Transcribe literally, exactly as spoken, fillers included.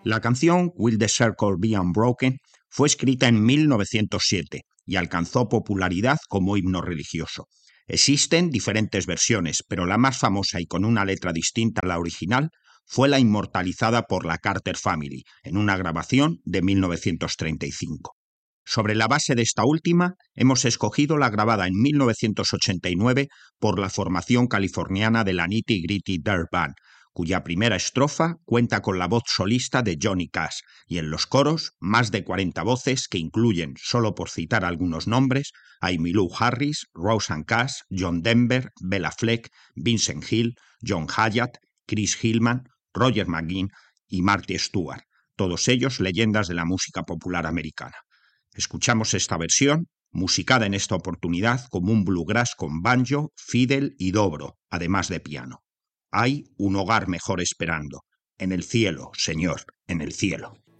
La canción Will the Circle Be Unbroken fue escrita en mil novecientos siete y alcanzó popularidad como himno religioso. Existen diferentes versiones, pero la más famosa y con una letra distinta a la original fue la inmortalizada por la Carter Family en una grabación de mil novecientos treinta y cinco. Sobre la base de esta última, hemos escogido la grabada en mil novecientos ochenta y nueve por la formación californiana de la Nitty Gritty Dirt Band, cuya primera estrofa cuenta con la voz solista de Johnny Cash y en los coros más de cuarenta voces que incluyen, solo por citar algunos nombres, a Emmylou Harris, Rosanne Cash, John Denver, Bela Fleck, Vincent Hill, John Hyatt, Chris Hillman, Roger McGuinn y Marty Stewart, todos ellos leyendas de la música popular americana. Escuchamos esta versión, musicada en esta oportunidad como un bluegrass con banjo, fiddle y dobro, además de piano. Hay un hogar mejor esperando. En el cielo, Señor, en el cielo.